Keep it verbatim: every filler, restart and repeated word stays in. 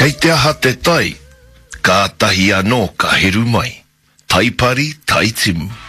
Kei te aha te tai, ka tahi anō ka heru mai. Taipari, taitimu.